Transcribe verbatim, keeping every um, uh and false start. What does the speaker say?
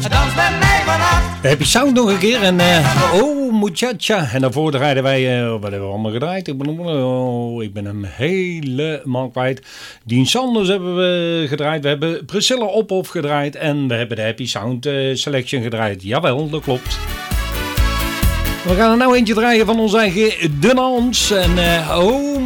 Dans met mij vannacht. Happy Sound nog een keer en uh, oh muchacha. En daarvoor draaiden wij, uh, wat hebben we allemaal gedraaid? Ik ben, oh, ik ben hem helemaal kwijt. Dien Sanders hebben we gedraaid. We hebben Priscilla Ophoff gedraaid. En we hebben de Happy Sound uh, Selection gedraaid. Jawel, dat klopt. We gaan er nou eentje draaien van ons eigen De Nans. En uh, oh